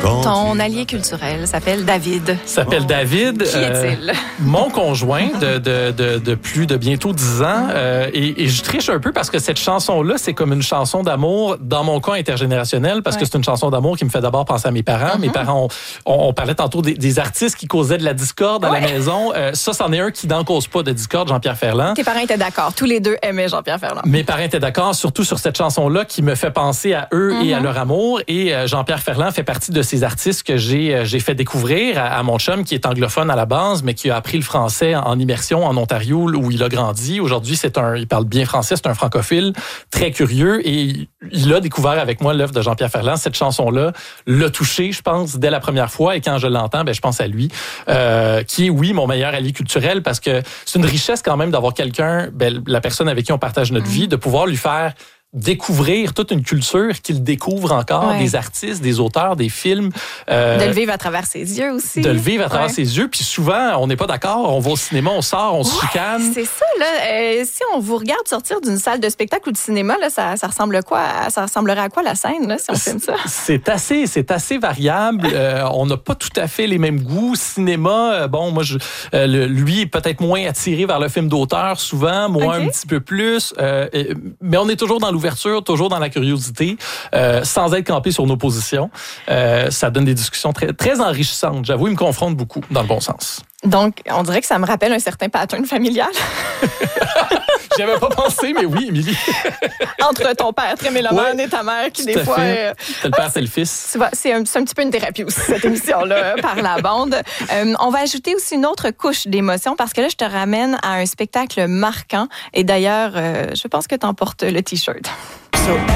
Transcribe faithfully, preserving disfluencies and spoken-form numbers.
Quand Ton tu- allié culturel s'appelle David. S'appelle David. Qui est-il? euh, mon conjoint de, de, de, de plus de bientôt dix ans. Euh, et, et je triche un peu parce que cette chanson-là, c'est comme une chanson d'amour, dans mon cas intergénérationnel, parce Ouais. que c'est une chanson d'amour qui me fait d'abord penser à mes parents. Mm-hmm. Mes parents, on, on, on parlait tantôt des, des artistes qui causaient de la discorde à Ouais. la maison. Euh, ça, c'en est un qui n'en cause pas de discorde, Jean-Pierre Ferland. Tes parents étaient d'accord. Tous les deux aimaient Jean-Pierre Ferland. Mes parents étaient d'accord, surtout sur cette chanson-là qui me fait penser à eux mm-hmm. et à leur amour. Et euh, Jean-Pierre Ferland fait partie de ces artistes que j'ai, euh, j'ai fait découvrir à, à mon chum qui est anglophone à la base, mais qui a appris le français en, en immersion en Ontario où il a grandi. Aujourd'hui, c'est un, il parle bien français, c'est un francophile très curieux et il a découvert avec moi l'œuvre de Jean-Pierre Ferland. Cette chanson-là l'a touché, je pense, dès la première fois. Et quand je l'entends, ben, je pense à lui, euh, qui est, oui, mon meilleur allié culturel parce que c'est une richesse quand même d'avoir quelqu'un, ben, la personne avec qui on partage notre mmh. vie, de pouvoir lui faire découvrir toute une culture qu'il découvre encore, ouais. des artistes, des auteurs, des films. Euh, de le vivre à travers ses yeux aussi. De le vivre à travers ouais. ses yeux. Puis souvent, on n'est pas d'accord. On va au cinéma, on sort, on ouais, se chicane. C'est ça, là. Euh, si on vous regarde sortir d'une salle de spectacle ou de cinéma, là, ça, ça ressemble quoi? Ça ressemblerait à quoi la scène, là, si on filme ça? C'est assez, c'est assez variable. euh, on n'a pas tout à fait les mêmes goûts. Cinéma, euh, bon, moi, je, euh, le, lui est peut-être moins attiré vers le film d'auteur, souvent, moi okay. un petit peu plus. Euh, et, mais on est toujours dans l'ouverture, toujours dans la curiosité, euh, sans être campé sur nos positions. Euh, ça donne des discussions très, très enrichissantes. J'avoue, il me confronte beaucoup, dans le bon sens. Donc, on dirait que ça me rappelle un certain pattern familial. J'y avais pas pensé, mais oui, Émilie. Entre ton père très mélomane ouais, et ta mère qui, des fois... Euh... C'est le père, c'est le fils. Tu vois, c'est un, c'est un petit peu une thérapie aussi, cette émission-là, par la bande. Euh, on va ajouter aussi une autre couche d'émotion parce que là, je te ramène à un spectacle marquant. Et d'ailleurs, euh, je pense que tu emportes le T-shirt. So,